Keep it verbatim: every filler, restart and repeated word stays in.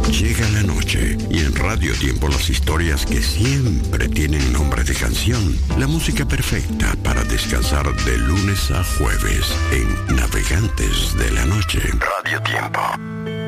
Llega la noche y en Radio Tiempo las historias que siempre tienen nombre de canción. La música perfecta para descansar de lunes a jueves en Navegantes de la Noche. Radio Tiempo.